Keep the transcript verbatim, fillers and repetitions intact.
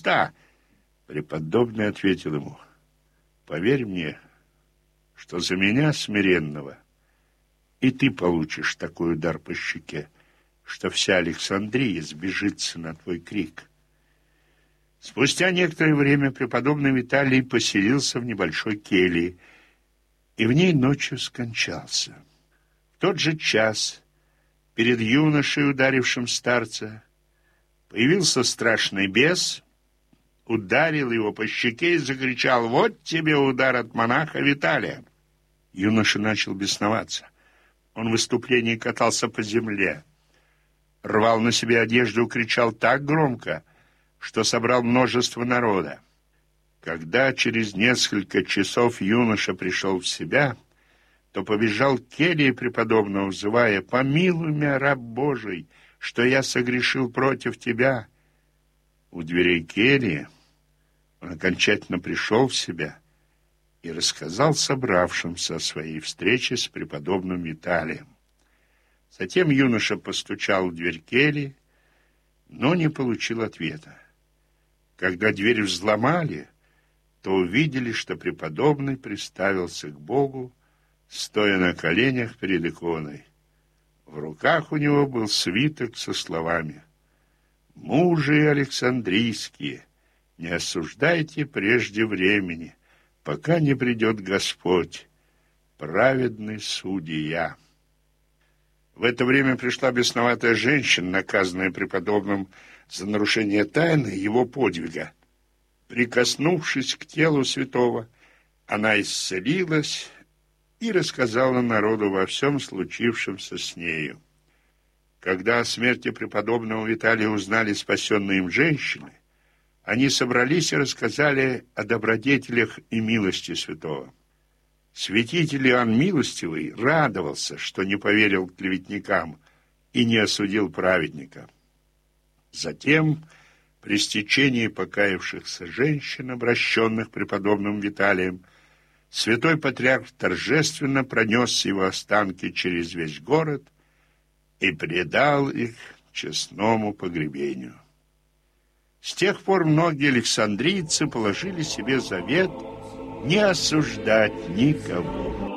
Да, преподобный ответил ему: поверь мне, что за меня смиренного и ты получишь такой удар по щеке, что вся Александрия сбежится на твой крик. Спустя некоторое время преподобный Виталий поселился в небольшой келье и в ней ночью скончался. В тот же час перед юношей, ударившим старца, появился страшный бес, ударил его по щеке и закричал: «Вот тебе удар от монаха Виталия!» Юноша начал бесноваться. Он в выступлении катался по земле, рвал на себе одежду, кричал так громко, что собрал множество народа. Когда через несколько часов юноша пришел в себя, то побежал к келье преподобного, взывая: «Помилуй меня, раб Божий, что я согрешил против тебя». У дверей кельи он окончательно пришел в себя и рассказал собравшимся о своей встрече с преподобным Виталием. Затем юноша постучал в дверь кельи, но не получил ответа. Когда дверь взломали, то увидели, что преподобный приставился к Богу, стоя на коленях перед иконой. В руках у него был свиток со словами: «Мужи Александрийские, не осуждайте прежде времени, пока не придет Господь, праведный судья». В это время пришла бесноватая женщина, наказанная преподобным за нарушение тайны его подвига. Прикоснувшись к телу святого, она исцелилась и рассказала народу во всем случившемся с нею. Когда о смерти преподобного Виталия узнали спасенные им женщины, они собрались и рассказали о добродетелях и милости святого. Святитель Иоанн Милостивый радовался, что не поверил клеветникам и не осудил праведника. Затем, при стечении покаявшихся женщин, обращенных преподобным Виталием, святой патриарх торжественно пронес его останки через весь город и предал их честному погребению. С тех пор многие александрийцы положили себе завет не осуждать никого.